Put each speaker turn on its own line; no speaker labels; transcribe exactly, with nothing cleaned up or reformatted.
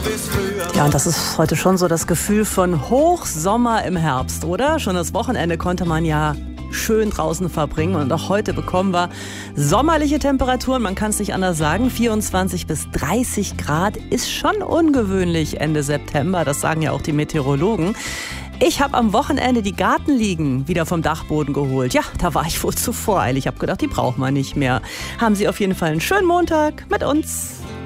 Ja, und das ist heute schon so das Gefühl von Hochsommer im Herbst, oder? Schon das Wochenende konnte man ja schön draußen verbringen und auch heute bekommen wir sommerliche Temperaturen, man kann es nicht anders sagen, vierundzwanzig bis dreißig Grad ist schon ungewöhnlich Ende September, das sagen ja auch die Meteorologen. Ich habe am Wochenende die Gartenliegen wieder vom Dachboden geholt. Ja, da war ich wohl zu voreilig. Ich habe gedacht, die braucht man nicht mehr. Haben Sie auf jeden Fall einen schönen Montag mit uns.